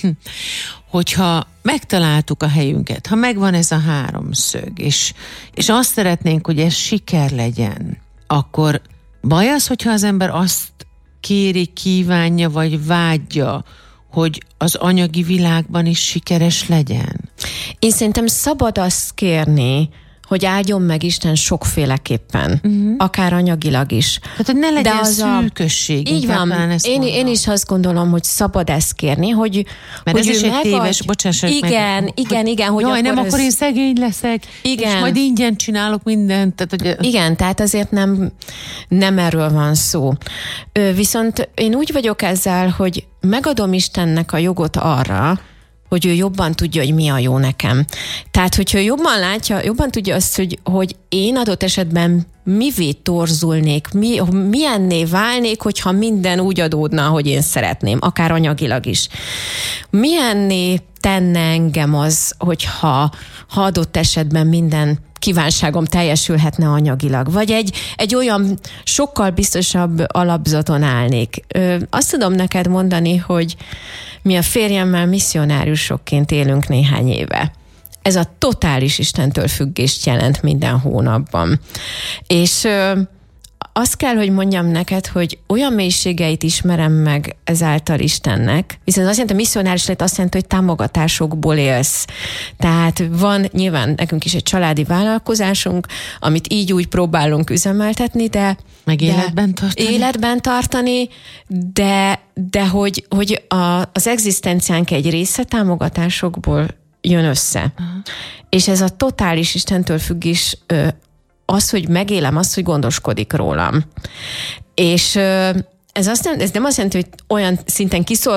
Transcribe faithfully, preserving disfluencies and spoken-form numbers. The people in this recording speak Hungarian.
hm. hogyha megtaláltuk a helyünket, ha megvan ez a háromszög, és, és azt szeretnénk, hogy ez siker legyen, akkor baj az, hogyha az ember azt kéri, kívánja, vagy vágyja, hogy az anyagi világban is sikeres legyen? Én szerintem szabad azt kérni, hogy áldjon meg Isten sokféleképpen, uh-huh. akár anyagilag is. Tehát, hogy ne legyen de szűkösség. Így van. Én, én is azt gondolom, hogy szabad ezt kérni, hogy mert hogy ez is egy megadj... téves, bocsássak igen, meg. Igen, igen, hogy jaj, akkor nem, ez... akkor én szegény leszek, igen. És majd ingyen csinálok mindent. Tehát, hogy... Igen, tehát azért nem, nem erről van szó. Viszont én úgy vagyok ezzel, hogy megadom Istennek a jogot arra, hogy ő jobban tudja, hogy mi a jó nekem. Tehát, hogyha jobban látja, jobban tudja azt, hogy, hogy én adott esetben mivé torzulnék, mi, milyenné válnék, hogyha minden úgy adódna, ahogy én szeretném, akár anyagilag is. Milyenné tenne engem az, hogyha ha adott esetben minden kívánságom teljesülhetne anyagilag, vagy egy, egy olyan sokkal biztosabb alapzaton állnék. Ö, azt tudom neked mondani, hogy mi a férjemmel misszionáriusokként élünk néhány éve. Ez a totális Istentől függést jelent minden hónapban. És ö, azt kell, hogy mondjam neked, hogy olyan mélységeit ismerem meg ezáltal Istennek, viszont azt jelenti, a misszionáris lét azt jelenti, hogy támogatásokból élsz. Tehát van nyilván nekünk is egy családi vállalkozásunk, amit így úgy próbálunk üzemeltetni, de meg de életben tartani. Életben tartani, de, de hogy, hogy a, az egzisztenciánk egy része támogatásokból jön össze. Uh-huh. És ez a totális Istentől függés ö, az, hogy megélem, az, hogy gondoskodik rólam. És ez, azt nem, ez nem azt jelenti, hogy olyan szinten kiszolgáltatom,